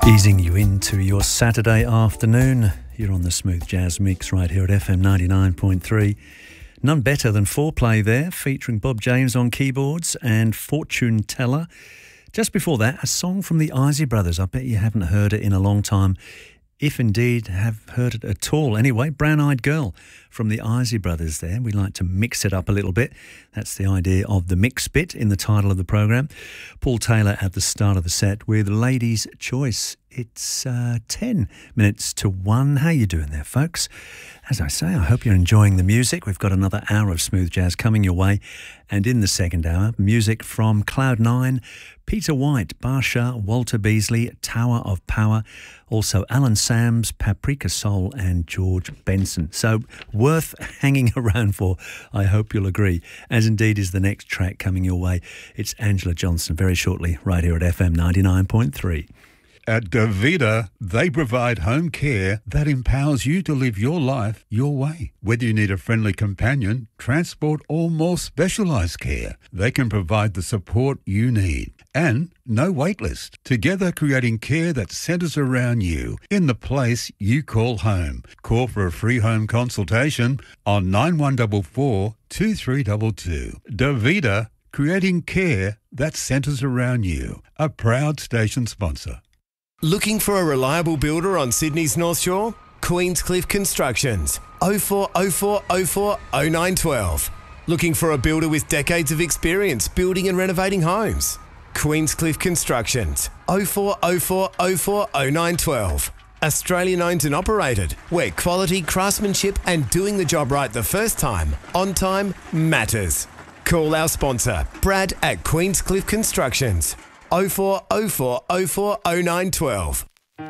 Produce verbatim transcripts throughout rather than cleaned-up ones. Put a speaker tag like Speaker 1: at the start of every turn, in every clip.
Speaker 1: Easing you into your Saturday afternoon. You're on the Smooth Jazz Mix right here at F M ninety-nine point three. None better than Foreplay there, featuring Bob James on keyboards and Fortune Teller. Just before that, a song from the Isley Brothers. I bet you haven't heard it in a long time, if indeed have heard it at all. Anyway, Brown Eyed Girl from the Isley Brothers there. We like to mix it up a little bit. That's the idea of the mix bit in the title of the programme. Paul Taylor at the start of the set with Ladies' Choice. It's uh, ten minutes to one. How you doing there, folks? As I say, I hope you're enjoying the music. We've got another hour of smooth jazz coming your way. And in the second hour, music from Cloud Nine, Peter White, Barsha, Walter Beasley, Tower of Power, also Alan Sams, Paprika Soul and George Benson. So worth hanging around for, I hope you'll agree, as indeed is the next track coming your way. It's Angela Johnson very shortly right here at F M ninety-nine point three.
Speaker 2: At Davida, they provide home care that empowers you to live your life your way. Whether you need a friendly companion, transport or more specialised care, they can provide the support you need. And no wait list. Together creating care that centres around you in the place you call home. Call for a free home consultation on nine one four four, two three two two. Davida, creating care that centres around you. A proud station sponsor.
Speaker 3: Looking for a reliable builder on Sydney's North Shore? Queenscliff Constructions. oh four oh four oh four oh nine one two. Looking for a builder with decades of experience building and renovating homes? Queenscliff Constructions. oh four oh four oh four oh nine one two. Australian owned and operated, where quality, craftsmanship and doing the job right the first time, on time, matters. Call our sponsor, Brad at Queenscliff Constructions. oh four oh four oh four oh nine one two.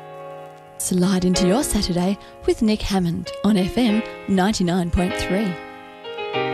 Speaker 4: Slide into your Saturday with Nick Hammond on F M ninety-nine point three.